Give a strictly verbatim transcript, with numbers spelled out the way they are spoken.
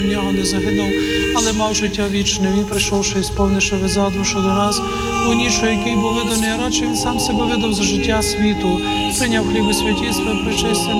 в нього не загинув, але мав життя вічне. Він, прийшовши і сповнивши виза душу до нас, у ніч, який був виданий, радше він сам себе видав за життя світу, прийняв хліб і святість, причистив